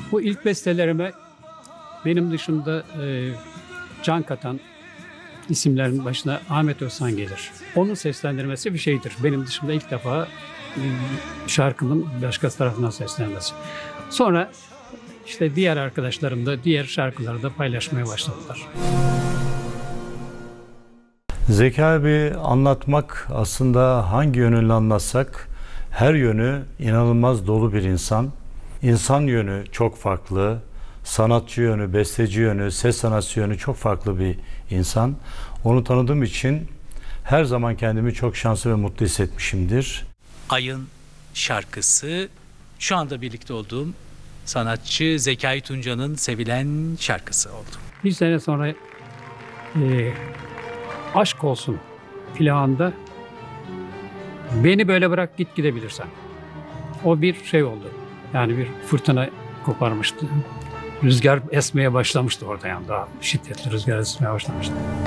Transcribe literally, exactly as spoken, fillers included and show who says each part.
Speaker 1: Bu ilk bestelerime benim dışımda e, can katan isimlerin başına Ahmet Özhan gelir. Onun seslendirmesi bir şeydir. Benim dışımda ilk defa e, şarkımın başkası tarafından seslenmesi. Sonra işte diğer arkadaşlarım da diğer şarkıları da paylaşmaya başladılar.
Speaker 2: Zeki abi anlatmak aslında hangi yönüyle anlatsak her yönü inanılmaz dolu bir insan. İnsan yönü çok farklı, sanatçı yönü, besteci yönü, ses sanatçı yönü çok farklı bir insan. Onu tanıdığım için her zaman kendimi çok şanslı ve mutlu hissetmişimdir.
Speaker 3: Ay'ın şarkısı şu anda birlikte olduğum sanatçı Zekai Tunca'nın sevilen şarkısı oldu.
Speaker 1: Bir sene sonra e, Aşk Olsun plağında Beni Böyle Bırak Git Gidebilirsen. O bir şey oldu. Yani bir fırtına koparmıştı. Rüzgar esmeye başlamıştı orada, yani daha şiddetli rüzgar esmeye başlamıştı.